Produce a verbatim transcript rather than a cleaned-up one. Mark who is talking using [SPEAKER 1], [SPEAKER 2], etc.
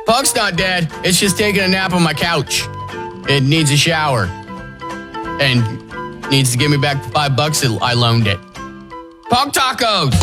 [SPEAKER 1] Pug's not dead. It's just taking a nap on my couch. It needs a shower. And needs to give me back the five bucks that I loaned it. Pug tacos!